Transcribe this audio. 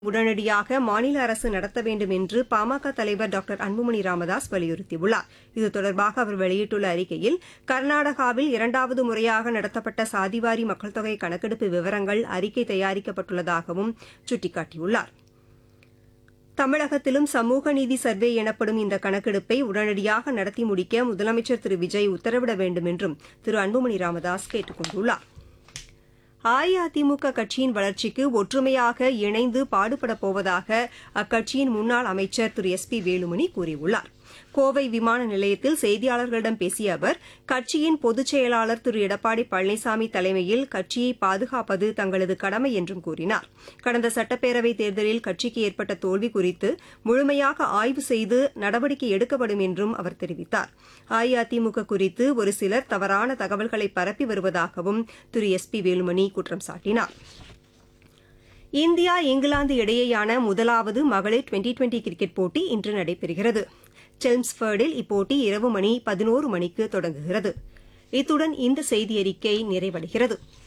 உடனடியாக மாநில அரசு நடத்த வேண்டும் என்று பாமக தலைவர் டாக்டர் அன்புமணி ராமதாஸ் வலியுறுத்தியுள்ளார். இது தொடர்பாக அவர் வெளியிட்டுள்ள அறிக்கையில், கர்நாடகாவில் 2வது முறையாக நடத்தப்பட்ட சாதிவாரி மக்கள் தொகை கணக்கெடுப்பு விவரங்கள் அறிக்கை தயாரிக்கப்பட்டுள்ளதாகவும் சுட்டிக்காட்டியுள்ளார். தமிழகத்திலும் சமூக நீதி சர்வே எனப்படும் இந்த கணக்கெடுப்பை உடனடியாக நடத்தி முடிக்க முதலமைச்சர் திரு விஜய் உத்தரவிட வேண்டும் என்றும் திரு அன்புமணி ராமதாஸ் கேட்டுக் கொண்டுள்ளார். அஇஅதிமுக கட்சியின் வளர்ச்சிக்கு ஒற்றுமையாக இணைந்து பாடுபடப் போவதாக அக்கட்சியின் முன்னாள் அமைச்சர் திரு எஸ் பி வேலுமணி கூறியுள்ளார். கோவை விமான நிலையத்தில் செய்தியாளர்களிடம் பேசிய அவர், கட்சியின் பொதுச் செயலாளர் திரு எடப்பாடி பழனிசாமி தலைமையில் கட்சியை பாதுகாப்பது தங்களது கடமை என்றும் கூறினார். கடந்த சட்டப்பேரவைத் தேர்தலில் கட்சிக்கு ஏற்பட்ட தோல்வி குறித்து முழுமையாக ஆய்வு செய்து நடவடிக்கை எடுக்கப்படும் என்றும் அவர் தெரிவித்தார். அஇஅதிமுக குறித்து ஒரு சிலர் தவறான தகவல்களை பரப்பி வருவதாகவும் திரு எஸ் பி வேலுமணி குற்றம் சாட்டினார். இந்தியா இங்கிலாந்து இடையேயான முதலாவது மகளிர் டுவெண்டி கிரிக்கெட் போட்டி இன்று நடைபெறுகிறது. செல்ம்ஸ்ஃபோர்டில் இப்போட்டி இரவு மணி 11 மணிக்கு தொடங்குகிறது. இத்துடன் இந்த செய்தியறிக்கை நிறைவடைகிறது.